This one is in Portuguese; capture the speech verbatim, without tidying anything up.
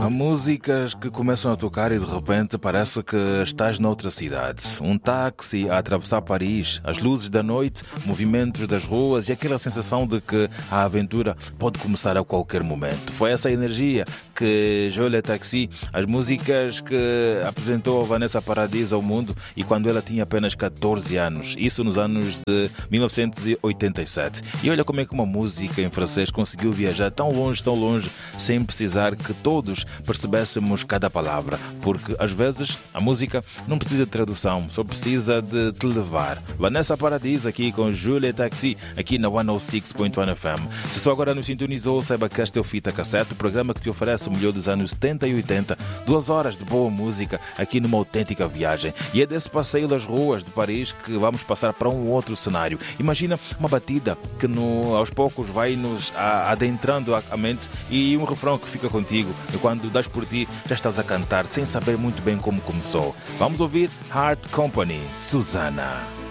Há músicas que começam a tocar e de repente parece que estás noutra cidade. Um táxi a atravessar Paris, as luzes da noite, movimentos das ruas e aquela sensação de que a aventura pode começar a qualquer momento. Foi essa energia que Je le Taxi, as músicas que apresentou a Vanessa Paradis ao mundo e quando ela tinha apenas catorze anos. Isso nos anos de mil novecentos e oitenta e sete. E olha como é que uma música em francês conseguiu viajar tão longe, tão longe, sem precisar que todos percebêssemos cada palavra, porque às vezes a música não precisa de tradução, só precisa de te levar. Vanessa Paradis aqui com Je le Taxi, aqui na cento e seis ponto um F M. Se só agora nos sintonizou, saiba que este é o Fita Cassete, o programa que te oferece o melhor dos anos setenta e oitenta, duas horas de boa música aqui numa autêntica viagem. E é desse passeio das ruas de Paris que vamos passar para um outro cenário. Imagina uma batida que no, aos poucos vai nos a, adentrando a mente e um refrão que fica contigo. E quando das por ti, já estás a cantar sem saber muito bem como começou. Vamos ouvir Heart Company, Susana.